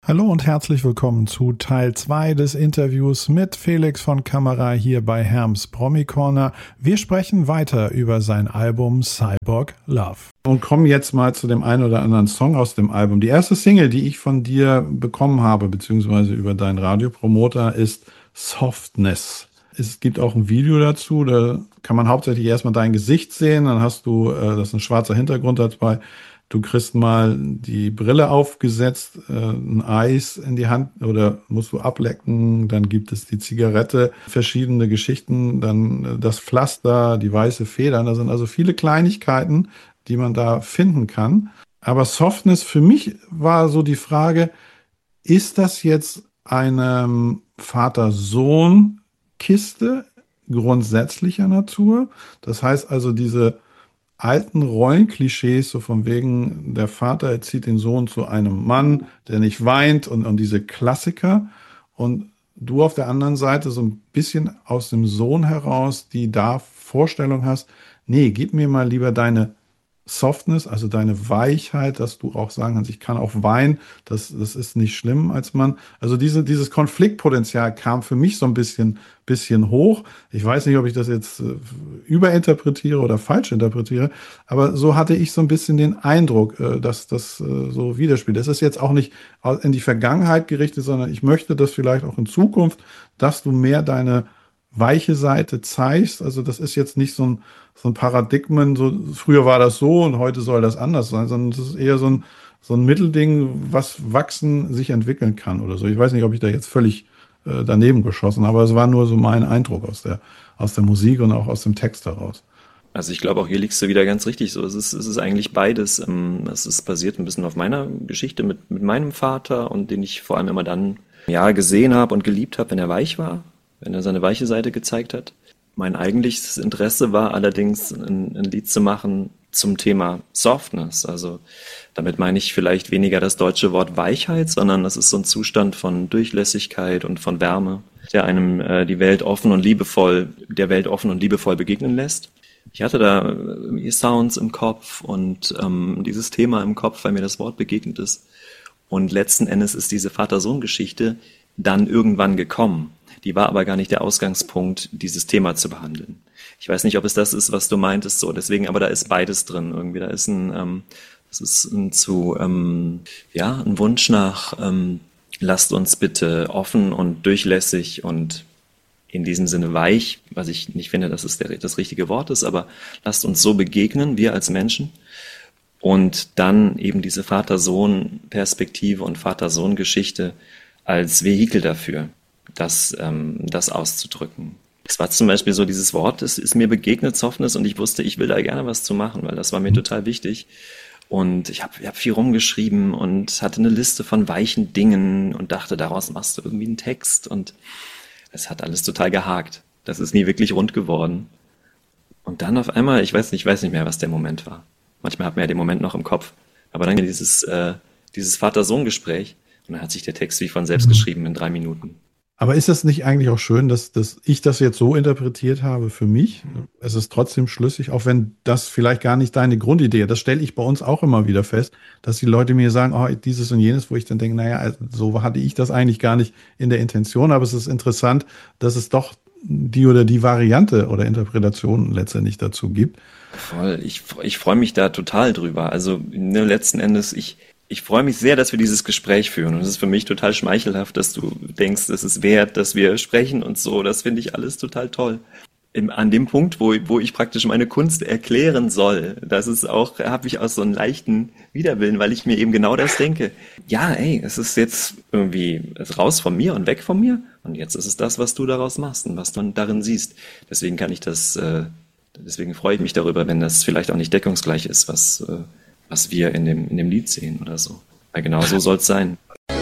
Hallo und herzlich willkommen zu Teil 2 des Interviews mit Felix von Kamera hier bei Herms Promi Corner. Wir sprechen weiter über sein Album Cyborg Love. Und kommen jetzt mal zu dem einen oder anderen Song aus dem Album. Die erste Single, die ich von dir bekommen habe, beziehungsweise über deinen Radiopromoter, ist Softness. Es gibt auch ein Video dazu, da kann man hauptsächlich erstmal dein Gesicht sehen, dann hast du, das ist ein schwarzer Hintergrund dabei. Du kriegst mal die Brille aufgesetzt, ein Eis in die Hand oder musst du ablecken. Dann gibt es die Zigarette, verschiedene Geschichten, dann das Pflaster, die weiße Federn. Da sind also viele Kleinigkeiten, die man da finden kann. Aber Softness für mich war so die Frage, ist das jetzt eine Vater-Sohn-Kiste grundsätzlicher Natur? Das heißt also diese alten Rollenklischees, so von wegen, der Vater erzieht den Sohn zu einem Mann, der nicht weint und diese Klassiker. Und du auf der anderen Seite so ein bisschen aus dem Sohn heraus, die da Vorstellung hast, nee, gib mir mal lieber deine Softness, also deine Weichheit, dass du auch sagen kannst, ich kann auch weinen, das ist nicht schlimm als Mann. Also dieses Konfliktpotenzial kam für mich so ein bisschen hoch. Ich weiß nicht, ob ich das jetzt überinterpretiere oder falsch interpretiere, aber so hatte ich so ein bisschen den Eindruck, dass das so widerspiegelt. Das ist jetzt auch nicht in die Vergangenheit gerichtet, sondern ich möchte das vielleicht auch in Zukunft, dass du mehr deine weiche Seite zeigst. Also das ist jetzt nicht so ein Paradigmen, so früher war das so und heute soll das anders sein, sondern das ist eher so ein Mittelding, was wachsen, sich entwickeln kann oder so. Ich weiß nicht, ob ich da jetzt völlig daneben geschossen habe, aber es war nur so mein Eindruck aus der Musik und auch aus dem Text heraus. Also ich glaube, auch hier liegst du wieder ganz richtig so. Es ist eigentlich beides. Es ist basiert ein bisschen auf meiner Geschichte mit meinem Vater und den ich vor allem immer dann gesehen habe und geliebt habe, wenn er weich war, wenn er seine weiche Seite gezeigt hat. Mein eigentliches Interesse war allerdings, ein Lied zu machen zum Thema Softness. Also damit meine ich vielleicht weniger das deutsche Wort Weichheit, sondern das ist so ein Zustand von Durchlässigkeit und von Wärme, der einem der Welt offen und liebevoll begegnen lässt. Ich hatte da Sounds im Kopf und dieses Thema im Kopf, weil mir das Wort begegnet ist. Und letzten Endes ist diese Vater-Sohn-Geschichte dann irgendwann gekommen. Die war aber gar nicht der Ausgangspunkt, dieses Thema zu behandeln. Ich weiß nicht, ob es das ist, was du meintest, so. Deswegen, aber da ist beides drin irgendwie. Da ist ein Wunsch nach, lasst uns bitte offen und durchlässig und in diesem Sinne weich, was ich nicht finde, dass es das richtige Wort ist, aber lasst uns so begegnen, wir als Menschen. Und dann eben diese Vater-Sohn-Perspektive und Vater-Sohn-Geschichte als Vehikel dafür, das auszudrücken. Es war zum Beispiel so dieses Wort, es ist mir begegnet, Softness, und ich wusste, ich will da gerne was zu machen, weil das war mir total wichtig. Und ich hab viel rumgeschrieben und hatte eine Liste von weichen Dingen und dachte, daraus machst du irgendwie einen Text, und es hat alles total gehakt. Das ist nie wirklich rund geworden. Und dann auf einmal, ich weiß nicht mehr, was der Moment war. Manchmal hat man ja den Moment noch im Kopf. Aber dann dieses Vater-Sohn-Gespräch, und dann hat sich der Text wie von selbst geschrieben in 3 Minuten. Aber ist das nicht eigentlich auch schön, dass ich das jetzt so interpretiert habe für mich? Es ist trotzdem schlüssig, auch wenn das vielleicht gar nicht deine Grundidee ist. Das stelle ich bei uns auch immer wieder fest, dass die Leute mir sagen, oh, dieses und jenes, wo ich dann denke, naja, so hatte ich das eigentlich gar nicht in der Intention. Aber es ist interessant, dass es doch die oder die Variante oder Interpretation letztendlich dazu gibt. Voll, ich freue mich da total drüber. Also letzten Endes, ich freue mich sehr, dass wir dieses Gespräch führen, und es ist für mich total schmeichelhaft, dass du denkst, es ist wert, dass wir sprechen und so. Das finde ich alles total toll. An dem Punkt, wo ich praktisch meine Kunst erklären soll, das ist auch, habe ich auch so einen leichten Widerwillen, weil ich mir eben genau das denke. Ja, ey, es ist jetzt irgendwie raus von mir und weg von mir, und jetzt ist es das, was du daraus machst und was du darin siehst. Deswegen deswegen freue ich mich darüber, wenn das vielleicht auch nicht deckungsgleich ist, was wir in dem Lied sehen oder so. Weil genau so soll es sein.